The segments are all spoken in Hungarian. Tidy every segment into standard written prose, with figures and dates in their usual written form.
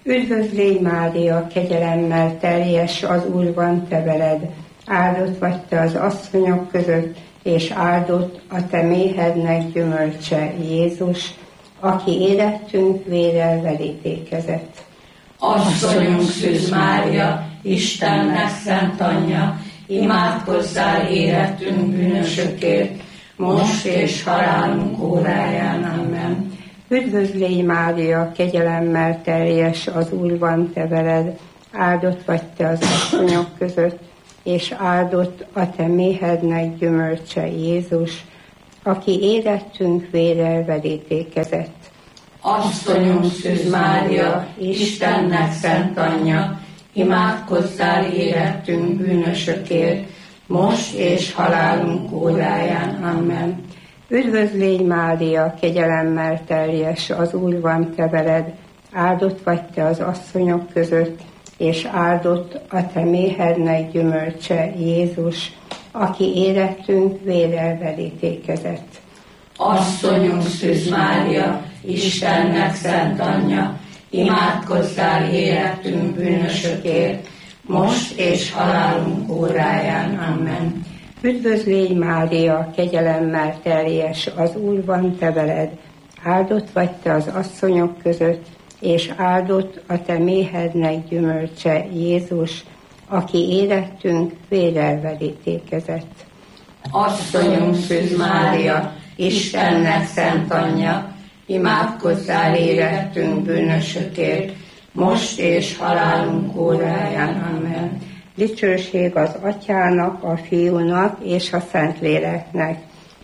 Üdvözlégy Mária, kegyelemmel teljes, az Úr van te veled, áldott vagy te az asszonyok között, és áldott a te méhednek gyümölcse, Jézus, aki érettünk vérrel verítékezett. Asszonyunk Szűz Mária, Istennek szent anyja, imádkozzál érettünk bűnösökért, most és halálunk óráján. Amen. Üdvözlégy Mária, kegyelemmel teljes, az Úr van te veled, áldott vagy te az asszonyok között, és áldott a te méhednek gyümölcse, Jézus, aki érettünk vérrel verítékezett. Asszonyunk Szűz Mária, Istennek szent anyja, imádkozzál érettünk bűnösökért, most és halálunk óráján. Amen. Üdvözlégy Mária, kegyelemmel teljes, az Úr van te veled, áldott vagy te az asszonyok között, és áldott a te méhednek gyümölcse, Jézus, aki érettünk vérrel verítékezett. Asszonyunk Szűz Mária, Istennek szent anyja, imádkozzál érettünk bűnösökért, most és halálunk óráján. Amen. Üdvözlégy Mária, kegyelemmel teljes, az Úr van te veled, áldott vagy te az asszonyok között, és áldott a te méhednek gyümölcse, Jézus, aki érettünk vérrel verítékezett. Asszonyunk Szűz Mária, Istennek szent anyja, imádkozzál érettünk bűnösökért, most és halálunk óráján. Amen. Dicsőség az Atyának, a Fiúnak és a Szentléleknek,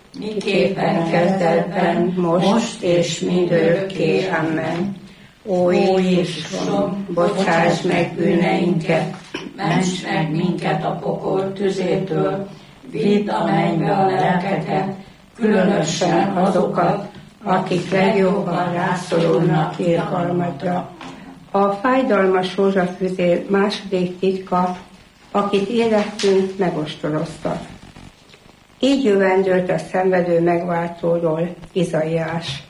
miképpen kezdetben, most és mindörökké. Amen. Ó Jézusom, bocsáss meg bűneinket, ments meg minket a pokol tüzétől, vidd a mennybe a lelkeket, különösen azokat, akik legjobban rászorulnak irgalmadra. A fájdalmas rózsafüzér második titka, akit érettünk megostoroztak. Így jövendőlt a szenvedő megváltóról Izaiás.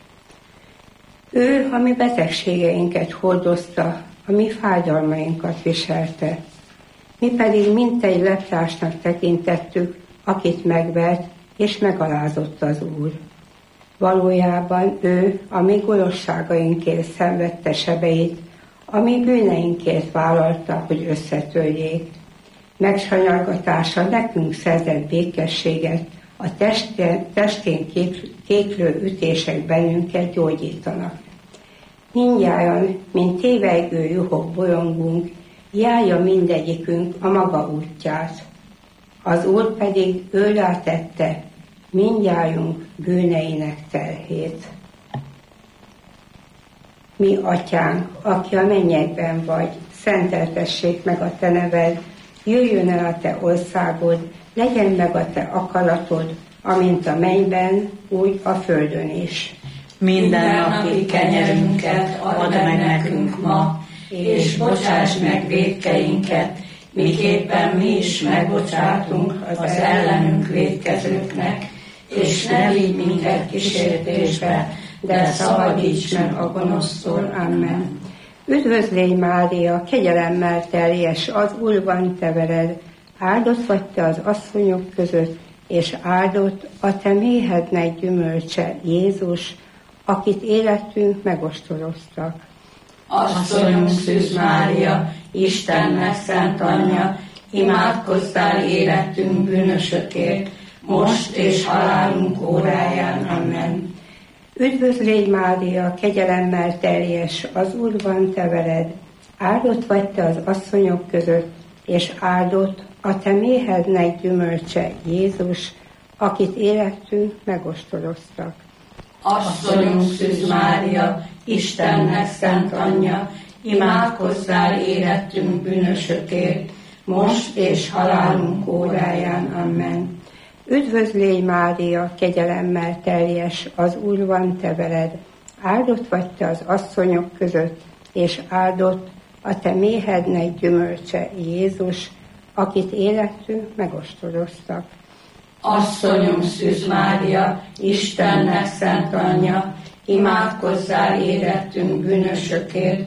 Ő a mi betegségeinket hordozta, a mi fájdalmainkat viselte. Mi pedig mintegy leprásnak tekintettük, akit megvert és megalázott az Úr. Valójában ő a mi gonoszságainkért szenvedte sebeit, a mi bűneinkért vállalta, hogy összetörjék. Megsanyargatása nekünk szerzett békességet, a testén kéklő ütések bennünket gyógyítanak. Mindnyájan, mint tévejgő juhok bolyongunk, járja mindegyikünk a maga útját. Az Úr pedig őrá tette mindnyájunk bűneinek terhét. Mi Atyánk, aki a mennyekben vagy, szenteltessék meg a te neved, jöjjön el a te országod, legyen meg a te akaratod, amint a mennyben, úgy a földön is. Mindennapi kenyerünket add meg nekünk ma, és bocsáss meg vétkeinket, miképpen mi is megbocsátunk az ellenünk vétkezőknek, és ne vigy minket kísértésbe, de szabadíts meg a gonosztól. Amen. Üdvözlégy Mária, kegyelemmel teljes, az Úr van te veled, áldott vagy te az asszonyok között, és áldott a te méhednek gyümölcse, Jézus, akit érettünk megostoroztak. Asszonyunk Szűz Mária, Istennek szent anyja, imádkozzál érettünk bűnösökért, most és halálunk óráján. Amen. Üdvözlégy Mária, kegyelemmel teljes, az Úr van te veled, áldott vagy te az asszonyok között, és áldott a te méhednek gyümölcse, Jézus, akit érettünk megostoroztak. Asszonyunk Szűz Mária, Istennek szent anyja, imádkozzál érettünk bűnösökért, most és halálunk óráján. Amen. Üdvözlégy Mária, kegyelemmel teljes, az Úr van te veled, áldott vagy te az asszonyok között, és áldott a te méhednek gyümölcse, Jézus, akit érettünk megostoroztak. Asszonyunk Szűz Mária, Istennek szent anyja, imádkozzál érettünk bűnösökért,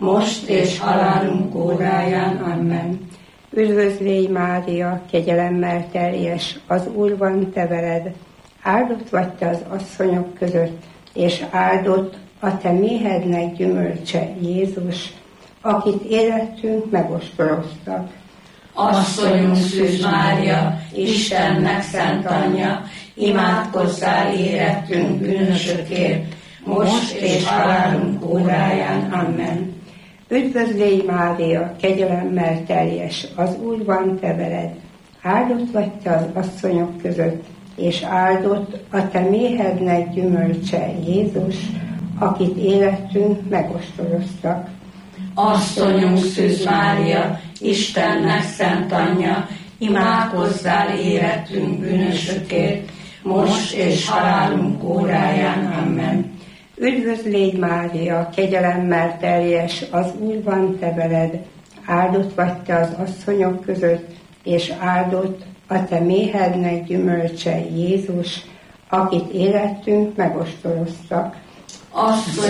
most és halálunk óráján. Amen. Üdvözlégy Mária, kegyelemmel teljes, az Úr van te veled, áldott vagy te az asszonyok között, és áldott a te méhednek gyümölcse, Jézus, akit életünk megostoroztak. Asszonyunk Szűz Mária, Istennek szent anyja, imádkozzál érettünk bűnösökért, most és halálunk óráján. Amen. Üdvözlégy Mária, kegyelemmel teljes, az Úr van te veled, áldott vagy te az asszonyok között, és áldott a te méhednek gyümölcse, Jézus, akit életünk megostoroztak. Asszonyunk Szűz Mária, Istennek szent anyja, imádkozzál érettünk bűnösökért, most és halálunk óráján. Amen. Üdvözlégy Mária, kegyelemmel teljes, az Úr van te veled, áldott vagy te az asszonyok között, és áldott a te méhednek gyümölcse, Jézus, akit életünk megostoroztak. Asszonyunk